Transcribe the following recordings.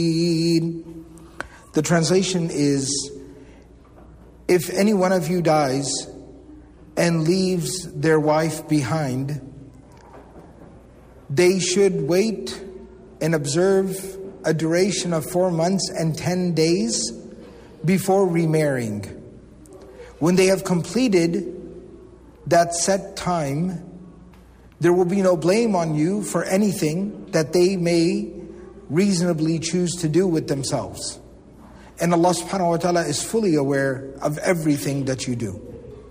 The translation is, if any one of you dies and leaves their wife behind, they should wait and observe a duration of 4 months and 10 days before remarrying. When they have completed that set time, there will be no blame on you for anything that they may reasonably choose to do with themselves. And Allah subhanahu wa ta'ala is fully aware of everything that you do.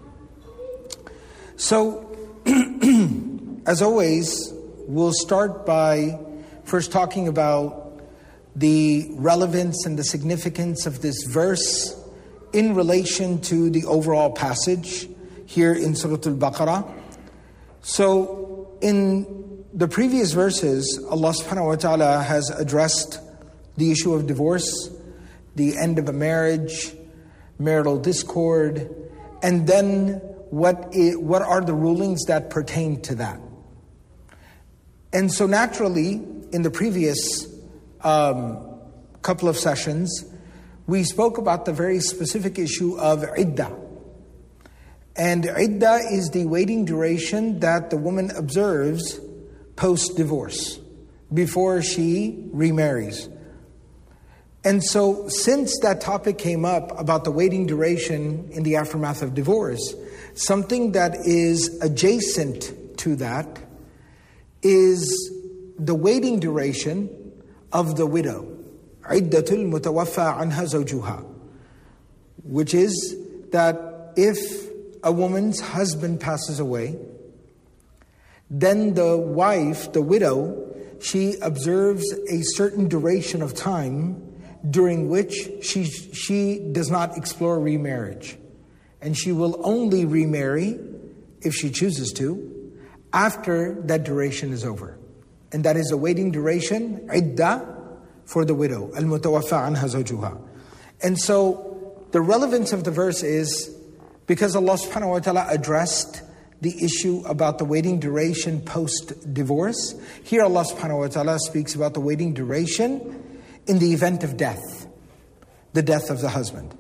So, as always, we'll start by first talking about the relevance and the significance of this verse in relation to the overall passage here in Surah Al-Baqarah. So, in the previous verses, Allah subhanahu wa ta'ala has addressed the issue of divorce, the end of a marriage, marital discord, and then what are the rulings that pertain to that. And so naturally, in the previous couple of sessions, we spoke about the very specific issue of iddah. And iddah is the waiting duration that the woman observes post-divorce, before she remarries. And so, since that topic came up about the waiting duration in the aftermath of divorce, something that is adjacent to that is the waiting duration of the widow. Iddatul mutawaffa anha zawjuha. Which is that if a woman's husband passes away, then the wife, the widow, she observes a certain duration of time during which she does not explore remarriage. And she will only remarry, if she chooses to, after that duration is over. And that is a waiting duration, iddah, for the widow. Al-mutawaffa anha zawjuha. And so, the relevance of the verse is, because Allah subhanahu wa ta'ala addressed the issue about the waiting duration post-divorce, here Allah subhanahu wa ta'ala speaks about the waiting duration in the event of death, the death of the husband.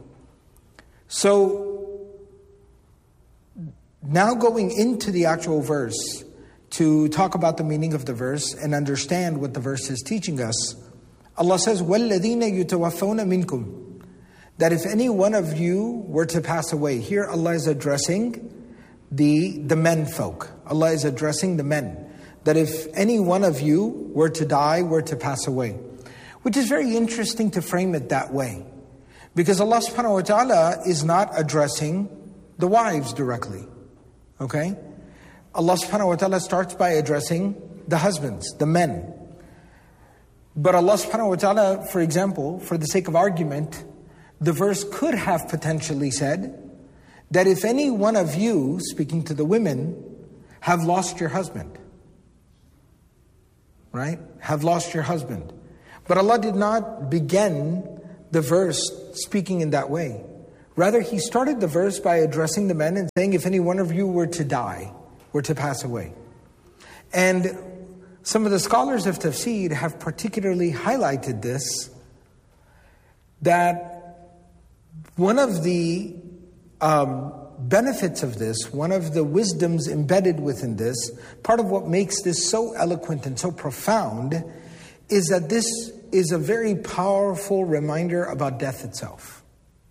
So, now going into the actual verse, to talk about the meaning of the verse and understand what the verse is teaching us, Allah says, وَالَّذِينَ يُتَوَفَّوْنَ مِنْكُمْ, that if any one of you were to pass away. Here Allah is addressing the men folk. Allah is addressing the men. That if any one of you were to die, were to pass away. Which is very interesting to frame it that way. Because Allah subhanahu wa ta'ala is not addressing the wives directly. Okay? Allah subhanahu wa ta'ala starts by addressing the husbands, the men. But Allah subhanahu wa ta'ala, for example, for the sake of argument, the verse could have potentially said that if any one of you, speaking to the women, have lost your husband. Right? Have lost your husband. But Allah did not begin the verse speaking in that way. Rather, He started the verse by addressing the men and saying, if any one of you were to die, were to pass away. And some of the scholars of tafsir have particularly highlighted this, that one of the benefits of this, one of the wisdoms embedded within this, part of what makes this so eloquent and so profound, is that this is a very powerful reminder about death itself.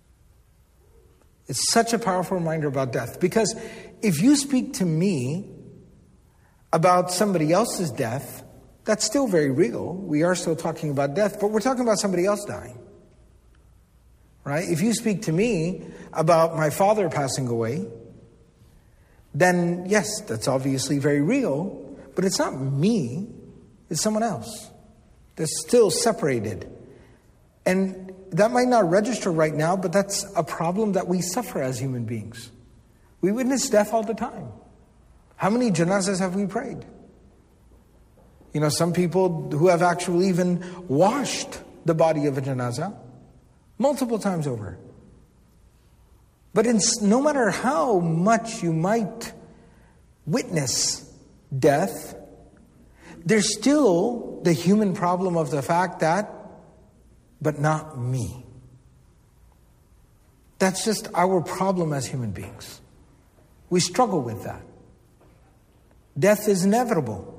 It's such a powerful reminder about death. Because if you speak to me about somebody else's death, that's still very real. We are still talking about death, but we're talking about somebody else dying. Right? If you speak to me about my father passing away, then yes, that's obviously very real, but it's not me, it's someone else. They're still separated. And that might not register right now, but that's a problem that we suffer as human beings. We witness death all the time. How many janazas have we prayed? You know, some people who have actually even washed the body of a janazah multiple times over. But no matter how much you might witness death, there's still the human problem of the fact that but not me. That's just our problem as human beings. We struggle with that. Death is inevitable,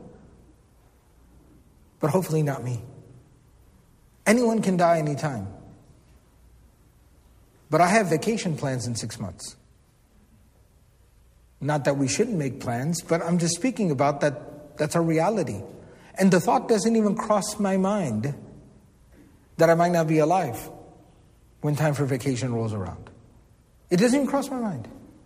but hopefully not me. Anyone can die anytime. But I have vacation plans in 6 months. Not that we shouldn't make plans, but I'm just speaking about that. That's a reality. And the thought doesn't even cross my mind that I might not be alive when time for vacation rolls around. It doesn't even cross my mind.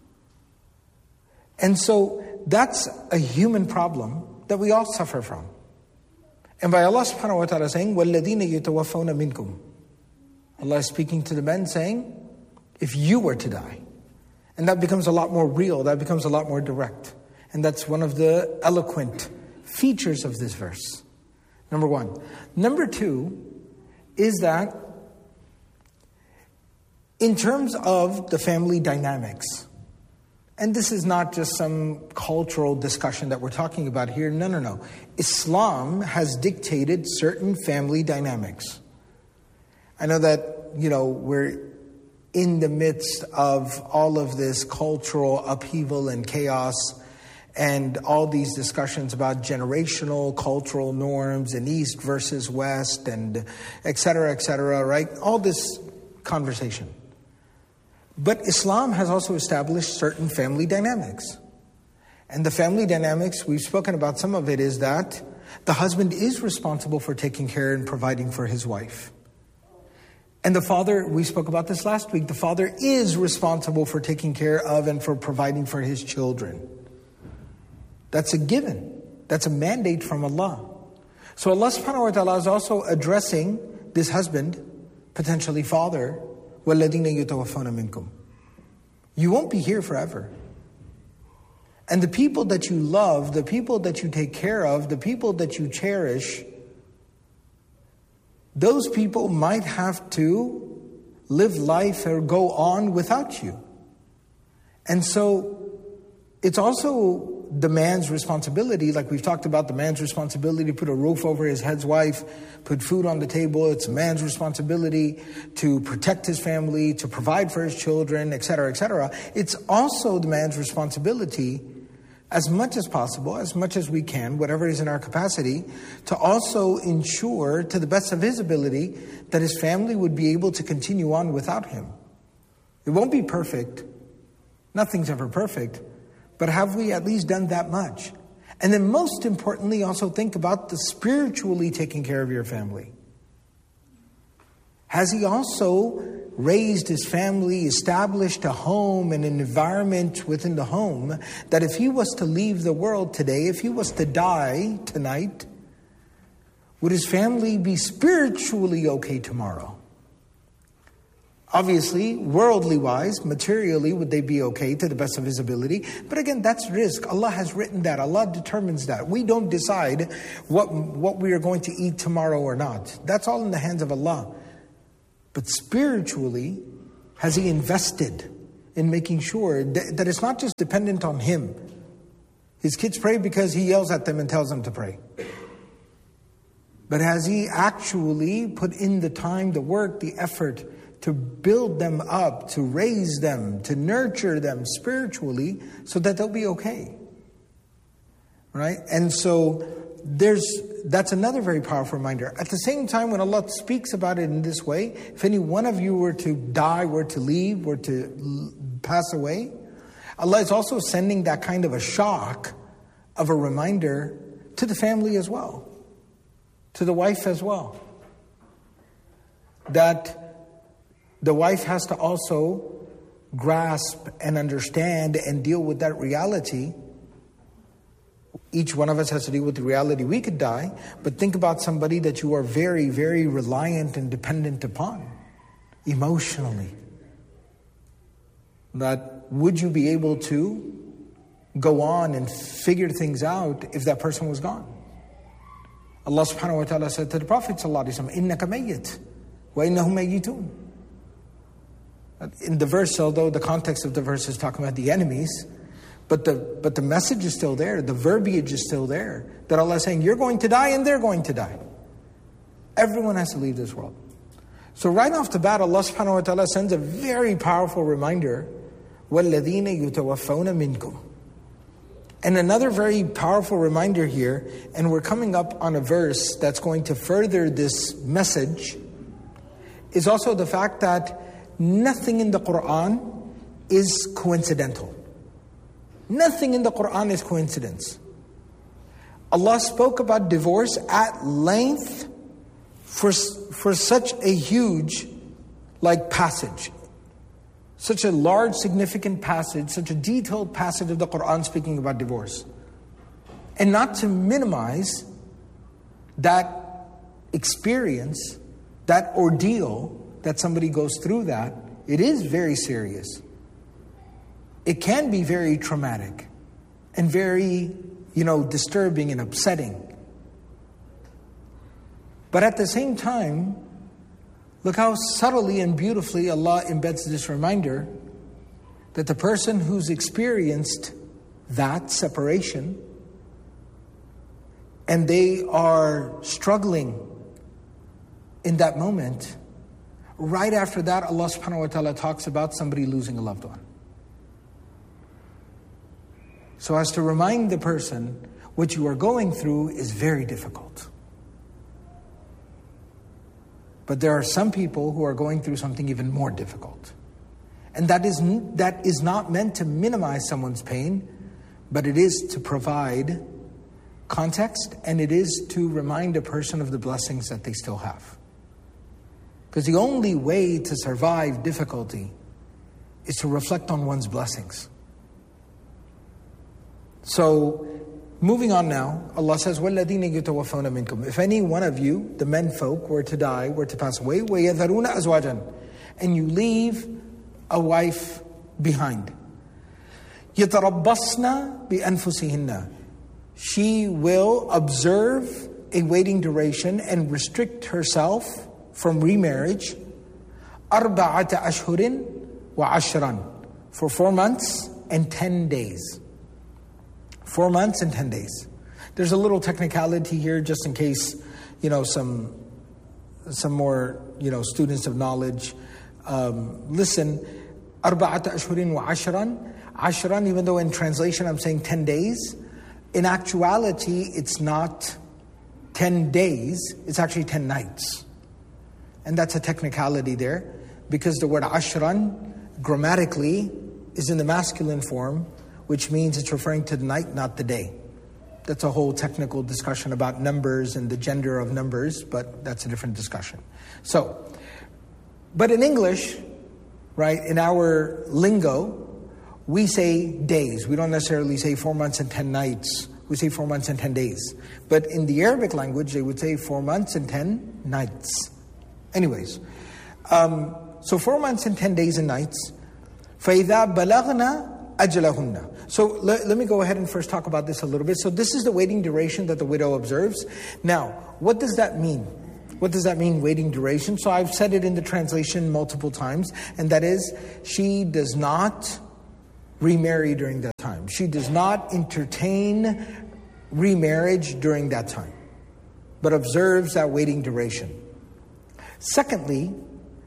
And so that's a human problem that we all suffer from. And by Allah subhanahu wa ta'ala saying, وَالَّذِينَ يَتَوَفَّوْنَ مِنْكُمْ, Allah is speaking to the men saying, if you were to die. And that becomes a lot more real, that becomes a lot more direct. And that's one of the eloquent features of this verse. Number one. Number two is that in terms of the family dynamics, and this is not just some cultural discussion that we're talking about here. No. Islam has dictated certain family dynamics. I know that, we're in the midst of all of this cultural upheaval and chaos and all these discussions about generational cultural norms and East versus West and et cetera, right? All this conversation. But Islam has also established certain family dynamics. And the family dynamics, we've spoken about some of it, is that the husband is responsible for taking care and providing for his wife. And the father, we spoke about this last week, the father is responsible for taking care of and for providing for his children. That's a given. That's a mandate from Allah. So Allah subhanahu wa ta'ala is also addressing this husband, potentially father, وَالَّذِينَ يُتَوَفَّوْنَ مِنْكُمْ. You won't be here forever. And the people that you love, the people that you take care of, the people that you cherish, those people might have to live life or go on without you. And so it's also the man's responsibility, like we've talked about, the man's responsibility to put a roof over his head's wife, put food on the table. It's a man's responsibility to protect his family, to provide for his children, et cetera, et cetera. It's also the man's responsibility, as much as possible, as much as we can, whatever is in our capacity, to also ensure, to the best of his ability, that his family would be able to continue on without him. It won't be perfect. Nothing's ever perfect. But have we at least done that much? And then most importantly, also think about the spiritually taking care of your family. Has he also raised his family, established a home and an environment within the home that if he was to leave the world today, if he was to die tonight, would his family be spiritually okay tomorrow? Obviously, worldly wise, materially, would they be okay to the best of his ability? But again, that's risk. Allah has written that. Allah determines that. We don't decide what we are going to eat tomorrow or not. That's all in the hands of Allah. But spiritually, has he invested in making sure that it's not just dependent on him? His kids pray because he yells at them and tells them to pray. But has he actually put in the time, the work, the effort to build them up, to raise them, to nurture them spiritually so that they'll be okay? Right? And so that's another very powerful reminder. At the same time, when Allah speaks about it in this way, if any one of you were to die, were to leave, were to pass away, Allah is also sending that kind of a shock of a reminder to the family as well, to the wife as well. That the wife has to also grasp and understand and deal with that reality. Each one of us has to deal with the reality we could die, but think about somebody that you are very, very reliant and dependent upon emotionally. That would you be able to go on and figure things out if that person was gone? Allah subhanahu wa ta'ala said to the Prophet sallallahu alaihi wasallam, إِنَّكَ مَيِّتٌ وَإِنَّهُمْ مَيِّتُونَ. In the verse, although the context of the verse is talking about the enemies, but the message is still there, the verbiage is still there, that Allah is saying, you're going to die and they're going to die. Everyone has to leave this world. So right off the bat, Allah subhanahu wa ta'ala sends a very powerful reminder, وَالَّذِينَ يُتَوَفَّوْنَ مِنْكُمْ. And another very powerful reminder here, and we're coming up on a verse that's going to further this message, is also the fact that nothing in the Quran is coincidental. Nothing in the Quran is coincidence. Allah spoke about divorce at length for such a huge passage. Such a large, significant passage, such a detailed passage of the Quran speaking about divorce. And not to minimize that experience, that ordeal that somebody goes through that, it is very serious. It can be very traumatic and very, disturbing and upsetting. But at the same time, look how subtly and beautifully Allah embeds this reminder that the person who's experienced that separation and they are struggling in that moment, right after that, Allah subhanahu wa ta'ala talks about somebody losing a loved one. So as to remind the person, what you are going through is very difficult. But there are some people who are going through something even more difficult. And that is not meant to minimize someone's pain, but it is to provide context, and it is to remind a person of the blessings that they still have. Because the only way to survive difficulty is to reflect on one's blessings. So, moving on now, Allah says, وَالَّذِينَ يُتَوَفَّوْنَ مِنْكُمْ. If any one of you, the men folk, were to die, were to pass away, وَيَذَرُونَ أَزْوَاجًا, and you leave a wife behind. يَتَرَبَّصْنَ بِأَنفُسِهِنَّ. She will observe a waiting duration and restrict herself from remarriage. أَرْبَعَةَ أَشْهُرٍ وَعَشْرًا. For 4 months and 10 days. 4 months and 10 days. There's a little technicality here just in case, some more, students of knowledge. Listen, أَرْبَعَةَ أَشْهُرٍ وَعَشْرًا. Ashran, even though in translation I'm saying 10 days, in actuality it's not 10 days, it's actually 10 nights. And that's a technicality there, because the word ashran grammatically is in the masculine form, which means it's referring to the night, not the day. That's a whole technical discussion about numbers and the gender of numbers, but that's a different discussion. So, but in English, right, in our lingo, we say days. We don't necessarily say 4 months and 10 nights. We say 4 months and 10 days. But in the Arabic language, they would say 4 months and 10 nights. Anyways, so 4 months and 10 days and nights. فَإِذَا بَلَغْنَا أَجْلَهُنَّ. So let me go ahead and first talk about this a little bit. So this is the waiting duration that the widow observes. Now, what does that mean? What does that mean, waiting duration? So I've said it in the translation multiple times, and that is, she does not remarry during that time. She does not entertain remarriage during that time, but observes that waiting duration. Secondly,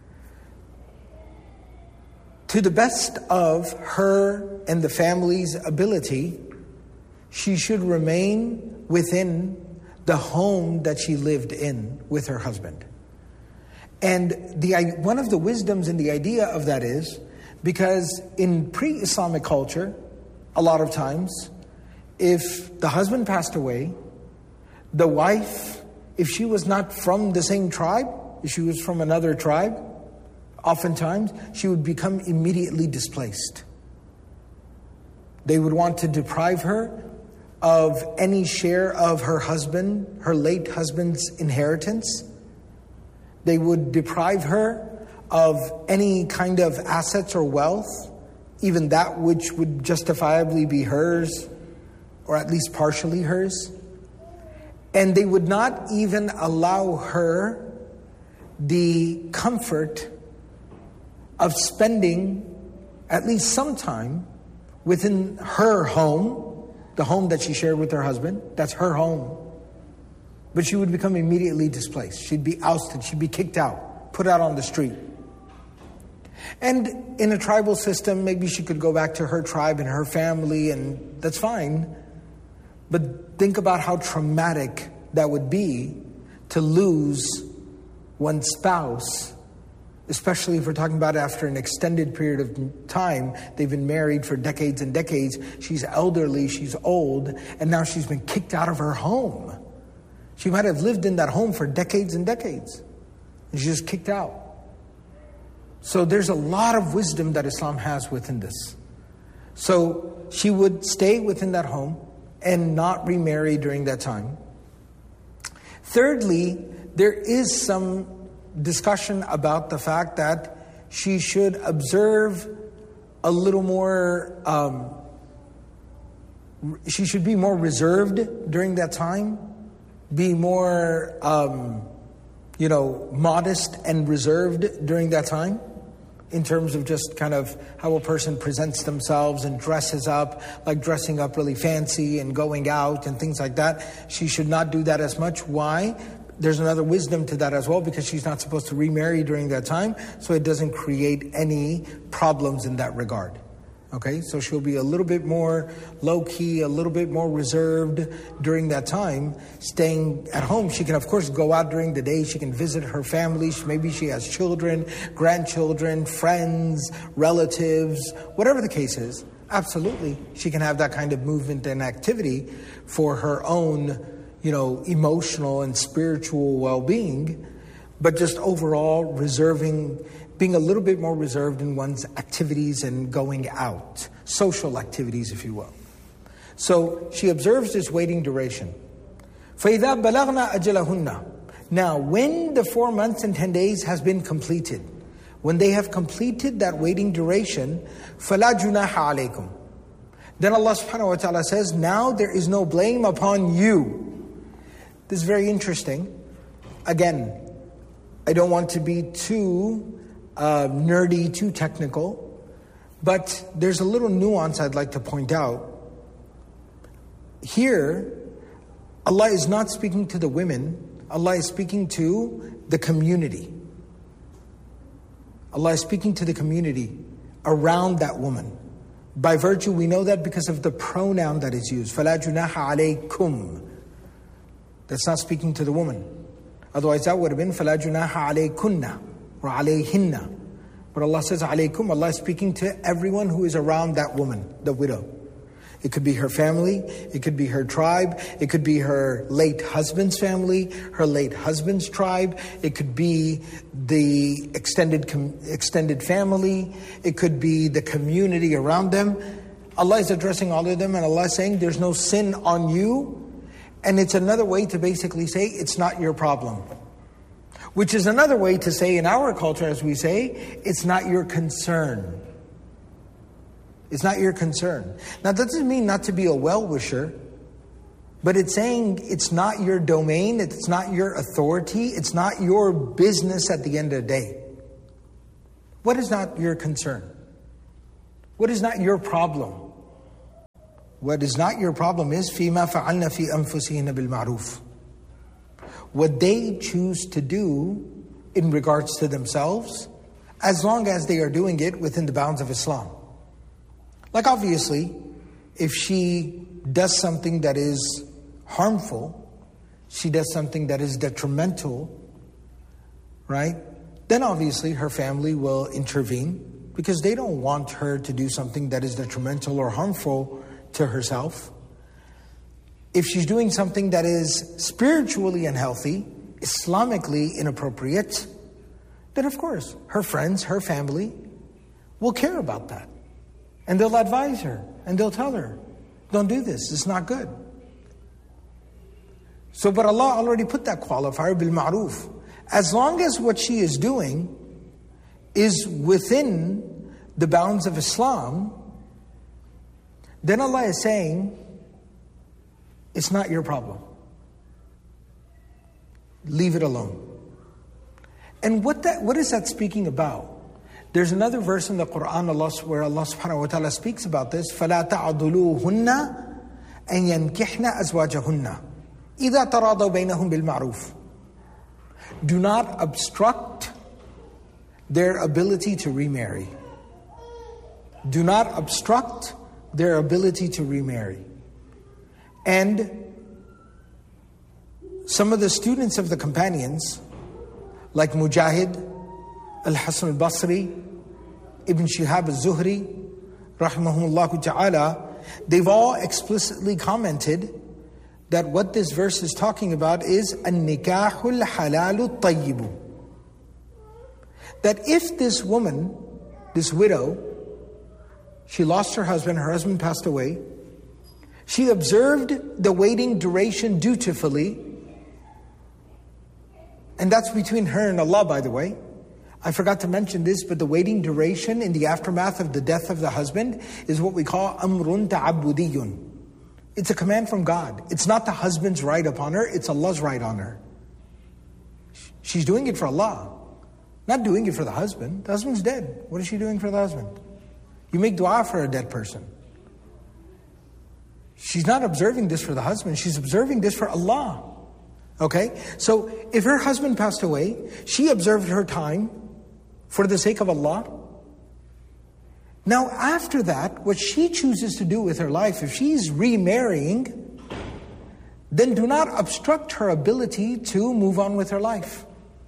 to the best of her and the family's ability, she should remain within the home that she lived in with her husband. And one of the wisdoms in the idea of that is, because in pre-Islamic culture, a lot of times, if the husband passed away, the wife, if she was not from the same tribe, if she was from another tribe, oftentimes she would become immediately displaced. They would want to deprive her of any share of her husband, her late husband's inheritance. They would deprive her of any kind of assets or wealth, even that which would justifiably be hers, or at least partially hers. And they would not even allow her the comfort of spending at least some time within her home, the home that she shared with her husband. That's her home. But she would become immediately displaced. She'd be ousted. She'd be kicked out. put out on the street. And in a tribal system, maybe she could go back to her tribe and her family, and that's fine. But think about how traumatic that would be to lose one's spouse, especially if we're talking about after an extended period of time. They've been married for decades and decades. She's elderly, she's old, and now she's been kicked out of her home. She might have lived in that home for decades and decades, and she's just kicked out. So there's a lot of wisdom that Islam has within this. So she would stay within that home and not remarry during that time. Thirdly, there is some discussion about the fact that she should observe a little more, she should be more reserved during that time, be more, modest and reserved during that time, in terms of just kind of how a person presents themselves and dresses up, like dressing up really fancy and going out and things like that. She should not do that as much. Why? There's another wisdom to that as well, because she's not supposed to remarry during that time, so it doesn't create any problems in that regard. Okay, so she'll be a little bit more low-key, a little bit more reserved during that time, staying at home. She can, of course, go out during the day. She can visit her family. Maybe she has children, grandchildren, friends, relatives, whatever the case is. Absolutely, she can have that kind of movement and activity for her own, emotional and spiritual well-being, but just overall being a little bit more reserved in one's activities and going out, social activities, if you will. So she observes this waiting duration. فَإِذَا بَلَغْنَا أَجَلَهُنَّ. Now, when the 4 months and 10 days has been completed, when they have completed that waiting duration, فَلَا جُنَاحَ عَلَيْكُمْ. Then Allah subhanahu wa ta'ala says, now there is no blame upon you. This is very interesting. Again, I don't want to be too nerdy, too technical, but there's a little nuance I'd like to point out. Here, Allah is not speaking to the women, Allah is speaking to the community. Allah is speaking to the community around that woman. By virtue, we know that because of the pronoun that is used. فَلَا جُنَاحَ عَلَيْكُمْ. That's not speaking to the woman. Otherwise that would have been فَلَا جُنَاحَ عَلَيْكُنَّ or عَلَيْهِنَّ. But Allah says عَلَيْكُمْ. Allah is speaking to everyone who is around that woman, the widow. It could be her family, it could be her tribe, it could be her late husband's family, her late husband's tribe, it could be the extended family, it could be the community around them. Allah is addressing all of them, and Allah is saying there's no sin on you. And it's another way to basically say it's not your problem. Which is another way to say in our culture, as we say, it's not your concern. It's not your concern. Now that doesn't mean not to be a well-wisher, but it's saying it's not your domain, it's not your authority, it's not your business at the end of the day. What is not your concern? What is not your problem? What is not your problem is فِيمَا فَعَلْنَ فِي أَنفُسِهِنَّ بِالْمَعْرُوفِ. What they choose to do in regards to themselves, as long as they are doing it within the bounds of Islam. Like obviously, if she does something that is harmful, she does something that is detrimental, right? Then obviously her family will intervene because they don't want her to do something that is detrimental or harmful to herself. If she's doing something that is spiritually unhealthy, Islamically inappropriate, then of course her friends, her family will care about that. And they'll advise her and they'll tell her, don't do this, it's not good. So, but Allah already put that qualifier, bil ma'ruf. As long as what she is doing is within the bounds of Islam, then Allah is saying, it's not your problem. Leave it alone. And what is that speaking about? There's another verse in the Quran where Allah subhanahu wa ta'ala speaks about this. فَلَا تَعْضُلُوهُنَّ أَن يَنْكِحْنَ أَزْوَاجَهُنَّ إِذَا تَرَاضَوْا بَيْنَهُمْ بِالْمَعْرُوفِ. Do not obstruct their ability to remarry. Do not obstruct their ability to remarry. And some of the students of the companions, like Mujahid, Al-Hasan al-Basri, Ibn Shihab al-Zuhri, rahimahumullah ta'ala, they've all explicitly commented that what this verse is talking about is an-nikahul halalu tayyibu. That if this woman, this widow, she lost her husband passed away, she observed the waiting duration dutifully, and that's between her and Allah, by the way. I forgot to mention this, but the waiting duration in the aftermath of the death of the husband is what we call amrun ta'abbudiyun. It's a command from God. It's not the husband's right upon her, it's Allah's right on her. She's doing it for Allah, not doing it for the husband. The husband's dead. What is she doing for the husband? You make dua for a dead person. She's not observing this for the husband, she's observing this for Allah. Okay? So if her husband passed away, she observed her time for the sake of Allah. Now after that, what she chooses to do with her life, if she's remarrying, then do not obstruct her ability to move on with her life.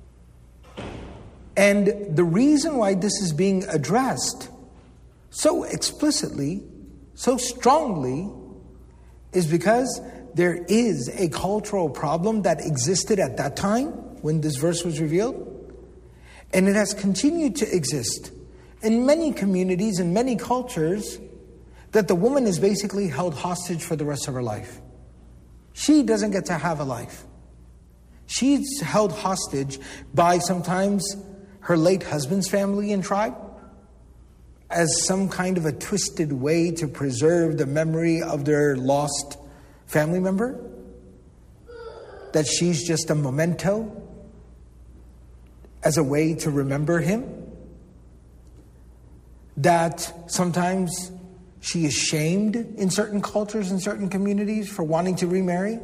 And the reason why this is being addressed so explicitly, so strongly, is because there is a cultural problem that existed at that time when this verse was revealed. And it has continued to exist in many communities, in many cultures, that the woman is basically held hostage for the rest of her life. She doesn't get to have a life. She's held hostage by sometimes her late husband's family and tribe, as some kind of a twisted way to preserve the memory of their lost family member. That she's just a memento as a way to remember him. That sometimes she is shamed in certain cultures and certain communities for wanting to remarry.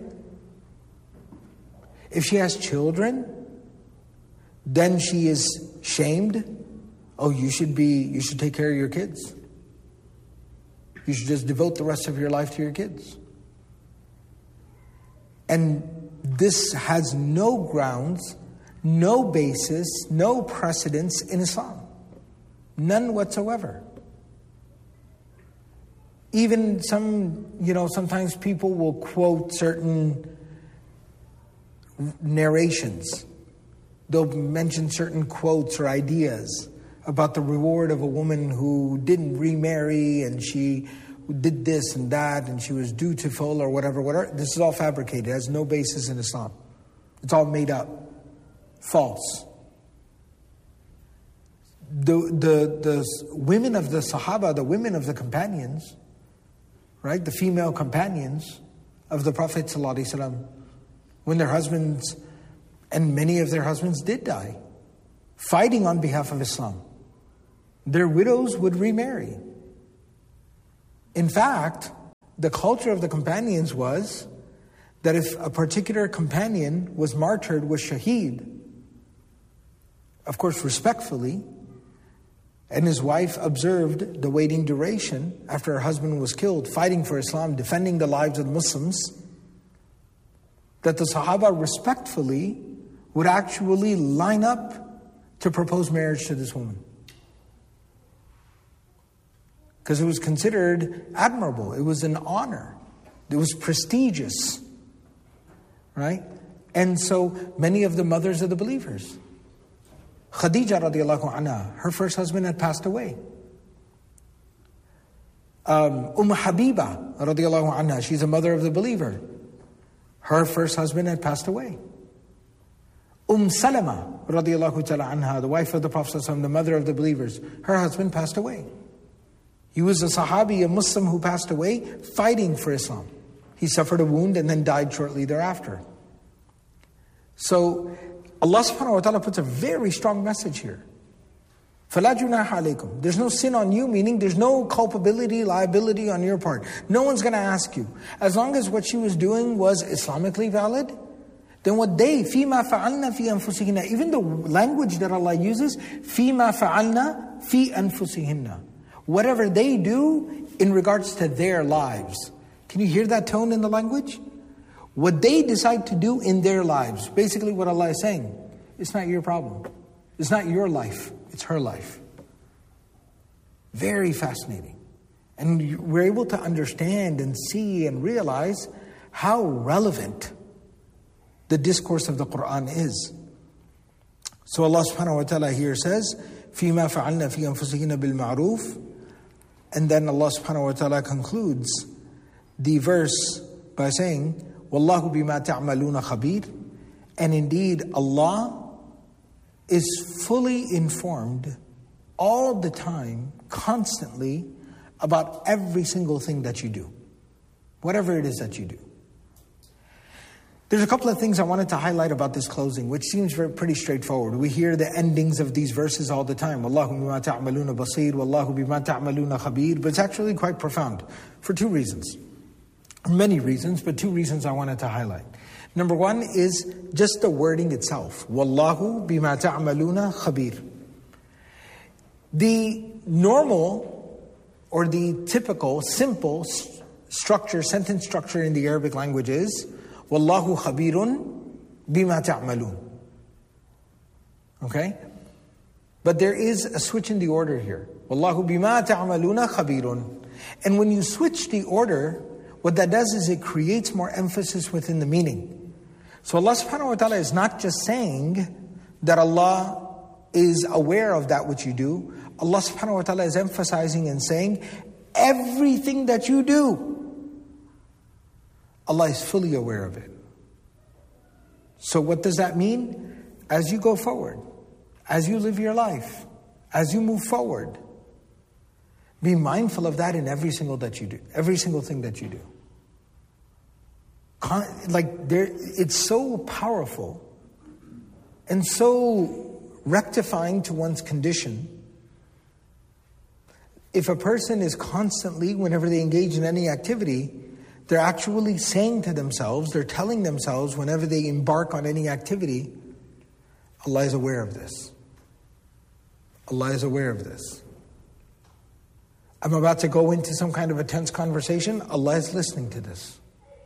If she has children, then she is shamed. Oh, you should take care of your kids. You should just devote the rest of your life to your kids. And this has no grounds, no basis, no precedence in Islam. None whatsoever. Even sometimes people will quote certain narrations. They'll mention certain quotes or ideas about the reward of a woman who didn't remarry and she did this and that and she was dutiful or whatever. This is all fabricated. It has no basis in Islam. It's all made up. False. The women of the Sahaba, the women of the companions, right? The female companions of the Prophet ﷺ, when their husbands, and many of their husbands did die, fighting on behalf of Islam, their widows would remarry. In fact, the culture of the companions was that if a particular companion was martyred, was shaheed, of course respectfully, and his wife observed the waiting duration after her husband was killed, fighting for Islam, defending the lives of the Muslims, that the Sahaba respectfully would actually line up to propose marriage to this woman. Because it was considered admirable. It was an honor. It was prestigious. Right? And so many of the mothers of the believers. Khadija radiallahu anha, her first husband had passed away. Habiba radiallahu anha, she's a mother of the believer. Her first husband had passed away. Salama radiallahu ta'ala anha, the wife of the Prophet ﷺ, the mother of the believers, her husband passed away. He was a Sahabi, a Muslim who passed away fighting for Islam. He suffered a wound and then died shortly thereafter. So Allah subhanahu wa ta'ala puts a very strong message here. فَلَا جُنَاحَ عَلَيْكُمْ. There's no sin on you, meaning there's no culpability, liability on your part. No one's going to ask you. As long as what she was doing was Islamically valid, then what they, فِيمَا فَعَلْنَا فِي أَنفُسِهِنَّ, even the language that Allah uses, فِيمَا فَعَلْنَا فِي أَنفُسِهِنَّ, whatever they do in regards to their lives. Can you hear that tone in the language? What they decide to do in their lives. Basically what Allah is saying, it's not your problem. It's not your life, it's her life. Very fascinating. And we're able to understand and see and realize how relevant the discourse of the Quran is. So Allah subhanahu wa ta'ala here says, فِيمَا فَعَلْنَا فِي أَنفُسِهِنَّ بِالْمَعْرُوفِ. And then Allah subhanahu wa ta'ala concludes the verse by saying, وَاللَّهُ بِمَا تَعْمَلُونَ خَبِيرٌ. And indeed Allah is fully informed all the time, constantly, about every single thing that you do. Whatever it is that you do. There's a couple of things I wanted to highlight about this closing, which seems pretty straightforward. We hear the endings of these verses all the time. وَاللَّهُ بِمَا تَعْمَلُونَ بَصِيرٌ وَاللَّهُ بِمَا تَعْمَلُونَ خَبِيرٌ. But it's actually quite profound for two reasons. Many reasons, but two reasons I wanted to highlight. Number one is just the wording itself. وَاللَّهُ بِمَا تَعْمَلُونَ خَبِيرٌ. The normal or the typical, simple structure, sentence structure in the Arabic language is Wallahu khabirun bima ta'malun. Okay? But there is a switch in the order here. Wallahu bima ta'maluna khabirun. And when you switch the order, what that does is it creates more emphasis within the meaning. So Allah subhanahu wa ta'ala is not just saying that Allah is aware of that which you do. Allah subhanahu wa ta'ala is emphasizing and saying, everything that you do, Allah is fully aware of it. So what does that mean? As you go forward, as you live your life, as you move forward, be mindful of that in every single that you do, every single thing that you do. It's so powerful and so rectifying to one's condition. If a person is constantly, whenever they engage in any activity, they're actually saying to themselves, they're telling themselves whenever they embark on any activity, Allah is aware of this. Allah is aware of this. I'm about to go into some kind of a tense conversation, Allah is listening to this.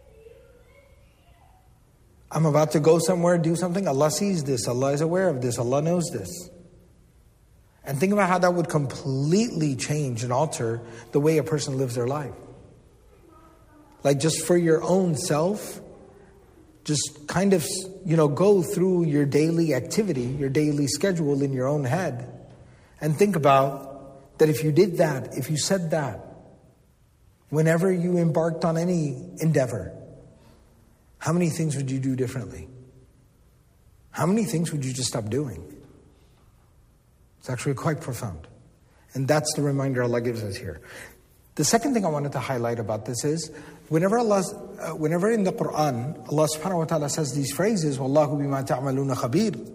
I'm about to go somewhere, do something, Allah sees this, Allah is aware of this, Allah knows this. And think about how that would completely change and alter the way a person lives their life. Like just for your own self, just kind of, go through your daily activity, your daily schedule in your own head. And think about that if you did that, if you said that, whenever you embarked on any endeavor, how many things would you do differently? How many things would you just stop doing? It's actually quite profound. And that's the reminder Allah gives us here. The second thing I wanted to highlight about this is, whenever in the Quran, Allah subhanahu wa ta'ala says these phrases, Wallahu bima ta'maluna khabir,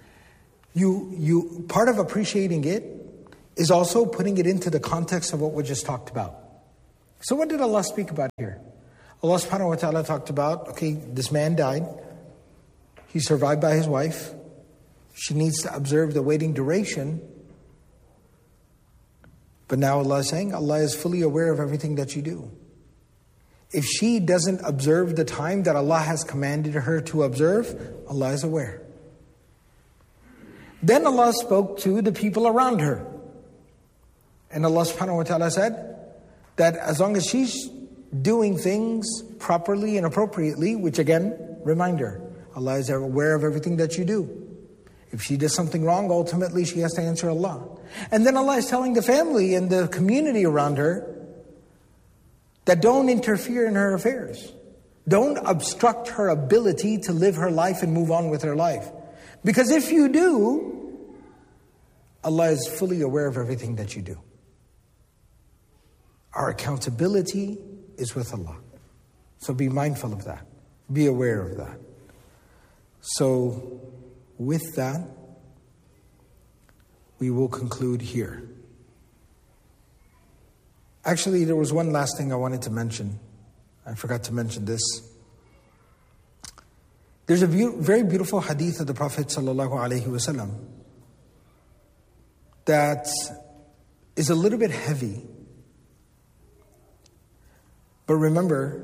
part of appreciating it is also putting it into the context of what we just talked about. So what did Allah speak about here? Allah subhanahu wa ta'ala talked about, this man died. He's survived by his wife. She needs to observe the waiting duration. But now Allah is saying, Allah is fully aware of everything that you do. If she doesn't observe the time that Allah has commanded her to observe, Allah is aware. Then Allah spoke to the people around her. And Allah subhanahu wa ta'ala said that as long as she's doing things properly and appropriately, which again, reminder, Allah is aware of everything that you do. If she does something wrong, ultimately she has to answer Allah. And then Allah is telling the family and the community around her that don't interfere in her affairs. Don't obstruct her ability to live her life and move on with her life. Because if you do, Allah is fully aware of everything that you do. Our accountability is with Allah. So be mindful of that. Be aware of that. So with that, we will conclude here. Actually, there was one last thing I wanted to mention. I forgot to mention this. There's a very beautiful hadith of the Prophet ﷺ that is a little bit heavy. But remember,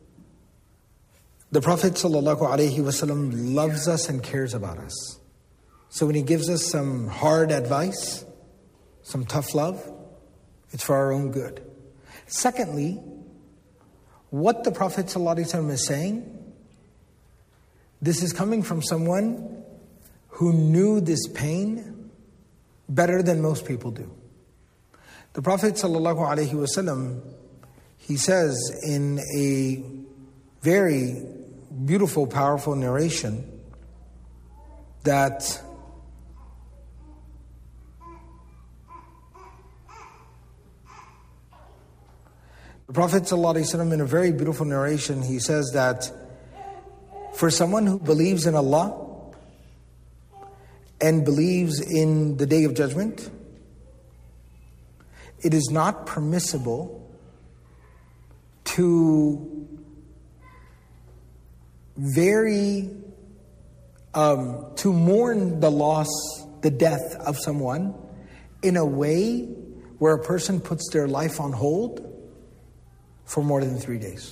the Prophet ﷺ loves us and cares about us. So when he gives us some hard advice, some tough love, it's for our own good. Secondly, what the Prophet ﷺ is saying, this is coming from someone who knew this pain better than most people do. The Prophet ﷺ, he says in a very beautiful, powerful narration that the Prophet ﷺ, in a very beautiful narration, he says that for someone who believes in Allah and believes in the Day of Judgment, it is not permissible to mourn the loss, the death of someone in a way where a person puts their life on hold for more than 3 days.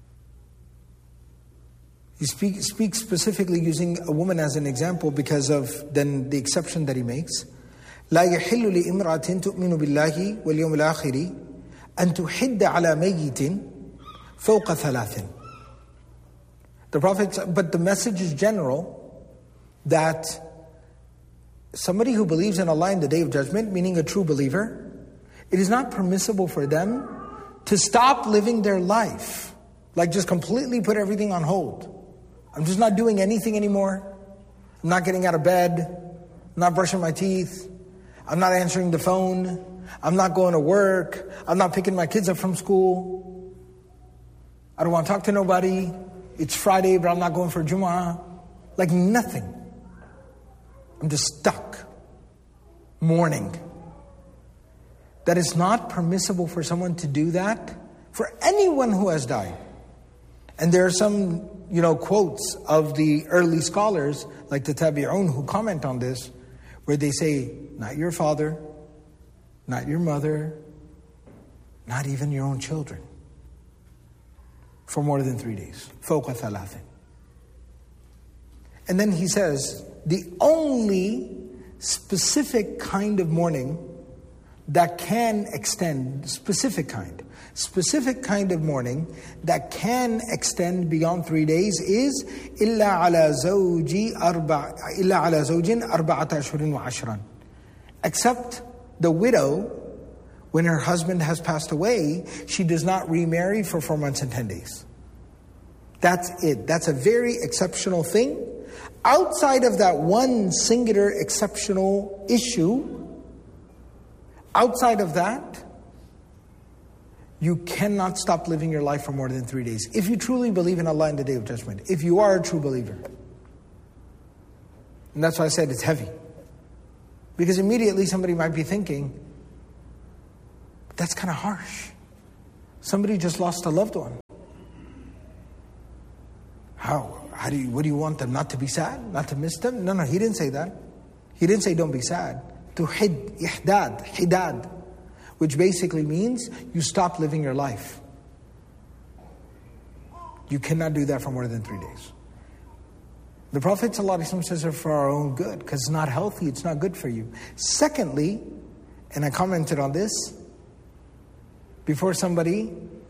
He speaks specifically using a woman as an example because of then the exception that he makes. لا يحل لامرأة تؤمن بالله واليوم الآخر أن تحد على ميت فوق ثلاث. The Prophet, but the message is general that somebody who believes in Allah in the Day of Judgment, meaning a true believer, it is not permissible for them to stop living their life, like just completely put everything on hold. I'm just not doing anything anymore. I'm not getting out of bed. I'm not brushing my teeth. I'm not answering the phone. I'm not going to work. I'm not picking my kids up from school. I don't want to talk to nobody. It's Friday, but I'm not going for Jumu'ah. Like nothing. I'm just stuck. Mourning. That is not permissible for someone to do that for anyone who has died. And there are some, quotes of the early scholars, like the Tabi'un, who comment on this, where they say, not your father, not your mother, not even your own children, for more than 3 days. فوق ثلاث. And then he says, the only specific kind of mourning that can extend, specific kind of mourning that can extend beyond 3 days is إلا على زوج أربعة أشهر وعشرا. Except the widow, when her husband has passed away, she does not remarry for 4 months and 10 days. That's it. That's a very exceptional thing. Outside of that one singular exceptional issue, outside of that, you cannot stop living your life for more than 3 days. If you truly believe in Allah in the Day of Judgment, if you are a true believer. And that's why I said it's heavy. Because immediately somebody might be thinking, that's kind of harsh. Somebody just lost a loved one. What do you want them not to be sad? Not to miss them? No, he didn't say that. He didn't say don't be sad. To hidad, which basically means you stop living your life. You cannot do that for more than 3 days. The Prophet ﷺ says it for our own good, because it's not healthy, it's not good for you. Secondly, and I commented on this, before somebody